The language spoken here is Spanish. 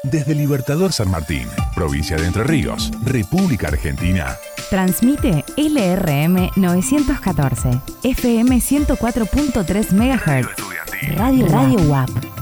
Desde Libertador San Martín, provincia de Entre Ríos, República Argentina. Transmite LRM 914, FM 104.3 MHz. Radio WAP.